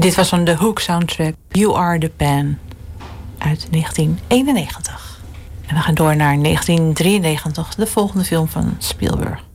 Dit was van de Hook soundtrack You Are the Pen uit 1991. En we gaan door naar 1993, de volgende film van Spielberg.